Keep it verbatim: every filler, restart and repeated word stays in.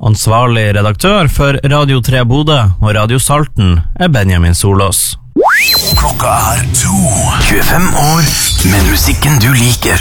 Ansvarlig redaktør for Radio tre Bodø og Radio Salten er Benjamin Solås. Klokka er to. tjuefem år med musikken du liker.